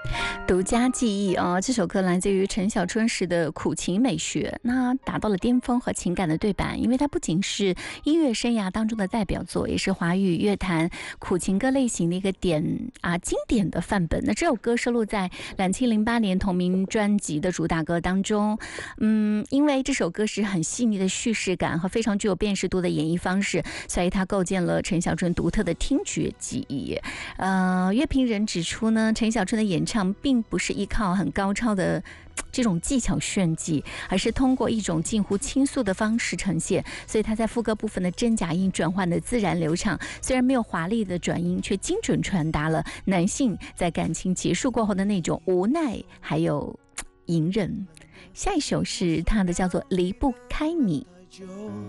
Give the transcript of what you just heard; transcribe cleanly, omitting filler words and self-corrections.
独家记忆啊，这首歌来自于陈小春时的苦情美学，那达到了巅峰和情感的对版，因为它不仅是音乐生涯当中的代表作，也是华语乐坛苦情歌类型的一个经典的范本。那这首歌收录在2008年同名专辑的主打歌当中，因为这首歌是很细腻的叙事感和非常具有辨识度的演绎方式，所以它构建了陈小春独特的听觉记忆。乐评人指出呢，陈小春的演唱并不是依靠很高超的这种技巧炫技，而是通过一种近乎倾诉的方式呈现，所以他在副歌部分的真假音转换的自然流畅，虽然没有华丽的转音，却精准传达了男性在感情结束过后的那种无奈还有隐忍。下一首是他的叫做离不开你。